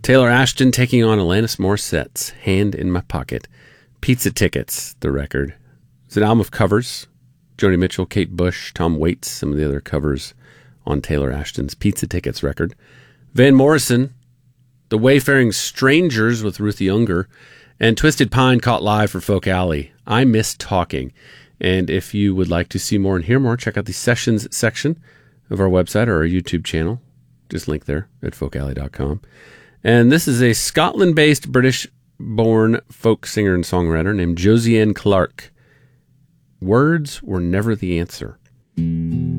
Taylor Ashton taking on Alanis Morissette's Hand in My Pocket. Pizza Tickets, the record. It's an album of covers. Joni Mitchell, Kate Bush, Tom Waits, some of the other covers on Taylor Ashton's Pizza Tickets record. Van Morrison, The Wayfaring Strangers with Ruth Younger, and Twisted Pine caught live for Folk Alley. I Miss Talking. And if you would like to see more and hear more, check out the sessions section of our website or our YouTube channel. Just link there at folkalley.com. And this is a Scotland-based, British-born folk singer and songwriter named Josiane Clarke. Words were never the answer.